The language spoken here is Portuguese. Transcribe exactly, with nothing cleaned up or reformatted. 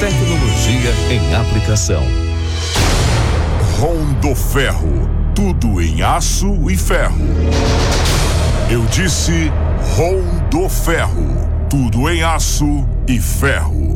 Tecnologia em aplicação. Rondoferro, tudo em aço e ferro. Eu disse Rondoferro, tudo em aço e ferro.